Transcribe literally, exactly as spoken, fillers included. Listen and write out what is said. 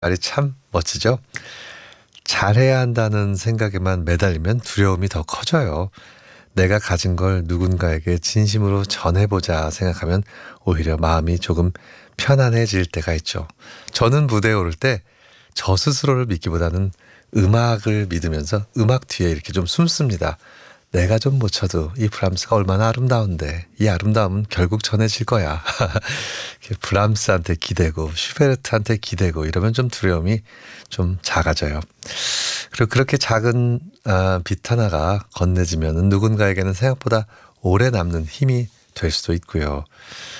말이 참 멋지죠? 잘해야 한다는 생각에만 매달리면 두려움이 더 커져요. 내가 가진 걸 누군가에게 진심으로 전해보자 생각하면 오히려 마음이 조금 편안해질 때가 있죠. 저는 무대에 오를 때 저 스스로를 믿기보다는 음악을 믿으면서 음악 뒤에 이렇게 좀 숨습니다. 내가 좀 못 쳐도 이 브람스가 얼마나 아름다운데 이 아름다움은 결국 전해질 거야. 이렇게 브람스한테 기대고 슈베르트한테 기대고 이러면 좀 두려움이 좀 작아져요. 그리고 그렇게 작은 아, 빛 하나가 건네지면 누군가에게는 생각보다 오래 남는 힘이 될 수도 있고요.